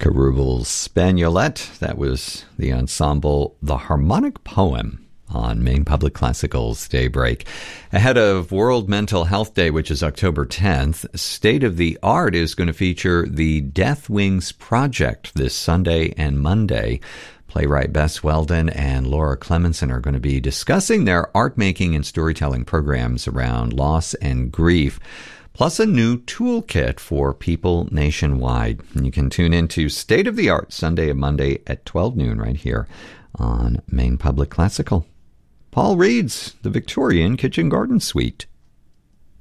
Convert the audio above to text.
Carouble's Spagnolette. That was the ensemble The Harmonic Poem on Maine Public Classical's Daybreak. Ahead of World Mental Health Day, which is October 10th, State of the Art is going to feature the Death Wings Project this Sunday and Monday. Playwright Bess Weldon and Laura Clemenson are going to be discussing their art-making and storytelling programs around loss and grief, plus a new toolkit for people nationwide. And you can tune into State of the Art Sunday and Monday at 12 noon right here on Maine Public Classical. Paul Reed's The Victorian Kitchen Garden Suite.